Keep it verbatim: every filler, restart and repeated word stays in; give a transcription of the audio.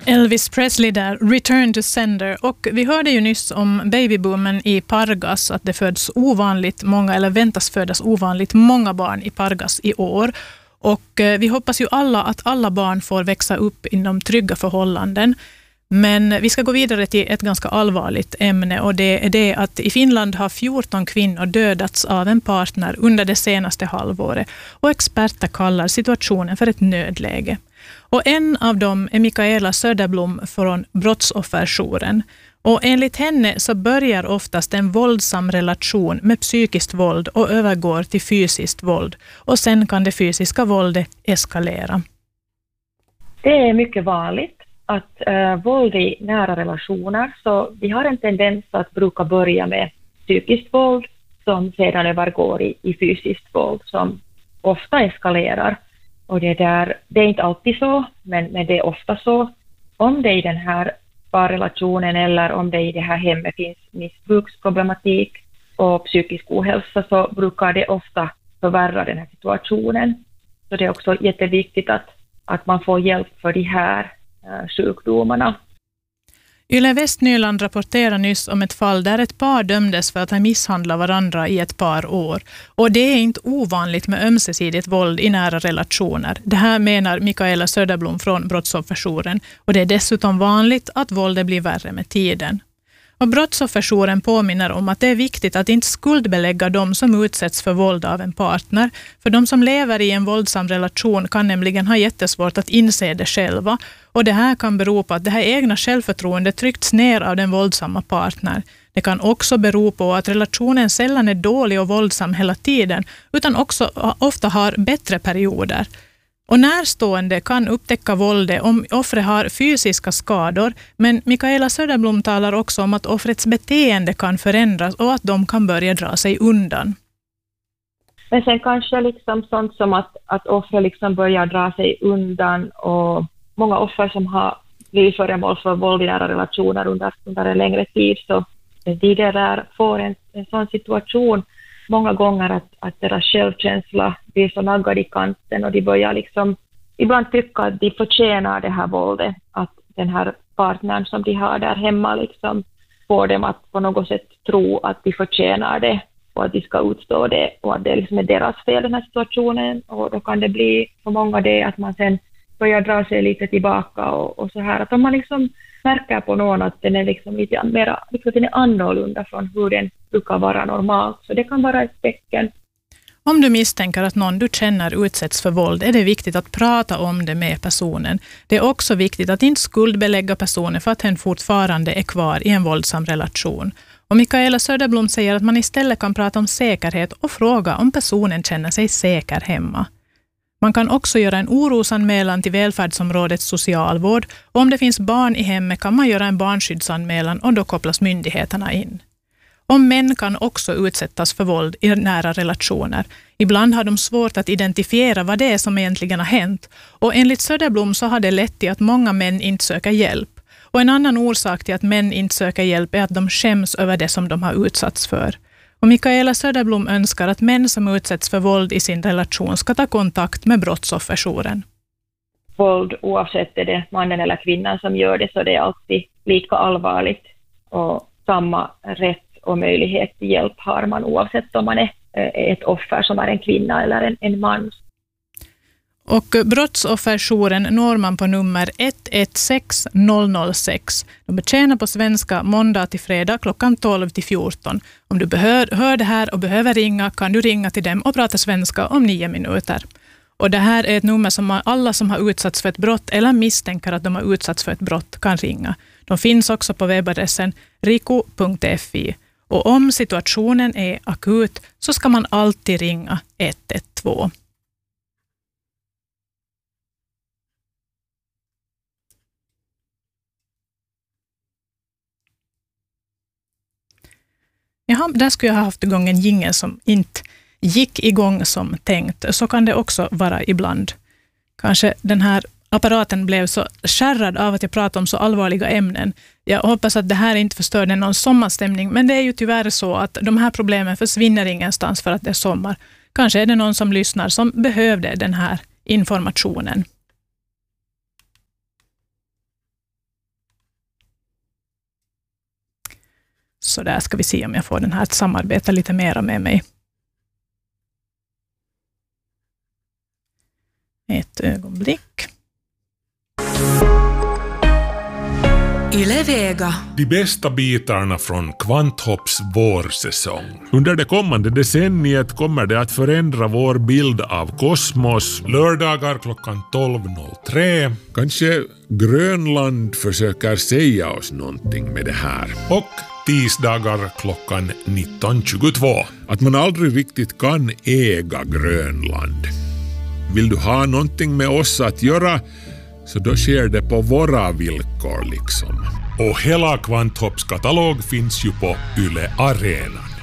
Elvis Presley där, Return to Sender. Och vi hörde ju nyss om babyboomen i Pargas, att det föds ovanligt många, eller väntas födas ovanligt många barn i Pargas i år. Och eh, vi hoppas ju alla att alla barn får växa upp inom trygga förhållanden. Men vi ska gå vidare till ett ganska allvarligt ämne, och det är det att i Finland har fjorton kvinnor dödats av en partner under det senaste halvåret, och experter kallar situationen för ett nödläge. Och en av dem är Mikaela Söderblom från Brottsofferjouren. Och enligt henne så börjar oftast en våldsam relation med psykiskt våld och övergår till fysiskt våld. Och sen kan det fysiska våldet eskalera. Det är mycket vanligt att äh, våld i nära relationer, så vi har en tendens att bruka börja med psykiskt våld som sedan övergår i, i fysiskt våld som ofta eskalerar. Och det, där, det är inte alltid så, men, men det är ofta så. Om det i den här parrelationen eller om det i det här hemmet finns missbruksproblematik och psykisk ohälsa, så brukar det ofta förvärra den här situationen. Så det är också jätteviktigt att, att man får hjälp för de här uh, sjukdomarna. Yle Västnyland rapporterar nyss om ett fall där ett par dömdes för att ha misshandlat varandra i ett par år. Och det är inte ovanligt med ömsesidigt våld i nära relationer. Det här menar Mikaela Söderblom från Brottsofferjouren. Och det är dessutom vanligt att våldet blir värre med tiden. Och Brottsofferjouren påminner om att det är viktigt att inte skuldbelägga de som utsätts för våld av en partner. För de som lever i en våldsam relation kan nämligen ha jättesvårt att inse det själva. Och det här kan bero på att det här egna självförtroendet tryckts ner av den våldsamma partner. Det kan också bero på att relationen sällan är dålig och våldsam hela tiden, utan också ofta har bättre perioder. Och närstående kan upptäcka våldet om offret har fysiska skador, men Mikaela Söderblom talar också om att offrets beteende kan förändras och att de kan börja dra sig undan. Men sen kanske liksom sånt som att, att offret liksom börjar dra sig undan, och många offer som har blivit föremål för våld i nära relationer under, under en längre tid, så de där får en, en sån situation många gånger att, att deras självkänsla blir så naggad i kanten, och de börjar liksom ibland tycka att de förtjänar det här våldet, att den här partnern som de har där hemma liksom får dem att på något sätt tro att de förtjänar det och att de ska utstå det, och att det liksom är deras fel den här situationen. Och då kan det bli för många det att man sen börjar dra sig lite tillbaka och, och så här, att om man liksom märker på någon att den är liksom lite mer, liksom den är annorlunda från hur den brukar vara normalt, så det kan vara ett tecken. Om du misstänker att någon du känner utsätts för våld är det viktigt att prata om det med personen. Det är också viktigt att inte skuldbelägga personen för att hen fortfarande är kvar i en våldsam relation. Och Mikaela Söderblom säger att man istället kan prata om säkerhet och fråga om personen känner sig säker hemma. Man kan också göra en orosanmälan till välfärdsområdets socialvård, och om det finns barn i hemmet kan man göra en barnskyddsanmälan, och då kopplas myndigheterna in. Och män kan också utsättas för våld i nära relationer. Ibland har de svårt att identifiera vad det är som egentligen har hänt, och enligt Söderblom så har det lett till att många män inte söker hjälp. Och en annan orsak till att män inte söker hjälp är att de skäms över det som de har utsatts för. Och Mikaela Söderblom önskar att män som utsätts för våld i sin relation ska ta kontakt med Brottsofferjouren. Våld, oavsett är det mannen eller kvinnan som gör det, så det är alltid lika allvarligt, och samma rätt och möjlighet till hjälp har man oavsett om man är ett offer som är en kvinna eller en, en man. Och Brottsofferjouren når man på nummer ett ett sex noll noll sex. De betjänar på svenska måndag till fredag klockan tolv till fjorton. Om du behör, hör det här och behöver ringa kan du ringa till dem och prata svenska om nio minuter. Och det här är ett nummer som alla som har utsatts för ett brott eller misstänker att de har utsatts för ett brott kan ringa. De finns också på webbadressen riku punkt fi. Och om situationen är akut så ska man alltid ringa ett ett två. Jaha, där skulle jag ha haft igång en jingle som inte gick igång som tänkt. Så kan det också vara ibland. Kanske den här apparaten blev så skärrad av att jag pratar om så allvarliga ämnen. Jag hoppas att det här inte förstörde någon sommarstämning, men det är ju tyvärr så att de här problemen försvinner ingenstans för att det är sommar. Kanske är det någon som lyssnar som behövde den här informationen. Så där ska vi se om jag får den här att samarbeta lite mera med mig. Ett ögonblick. Yle Vega. De bästa bitarna från Kvanthopps vårsäsong. Under det kommande decenniet kommer det att förändra vår bild av kosmos. Lördagar klockan tolv noll tre. Kanske Grönland försöker säga oss någonting med det här. Och tisdagar klockan nitton tjugotvå. Att man aldrig riktigt kan äga Grönland. Vill du ha någonting med oss att göra, så då sker det på våra villkor liksom. Och hela Kvanthopps katalog finns ju på Yle Arena.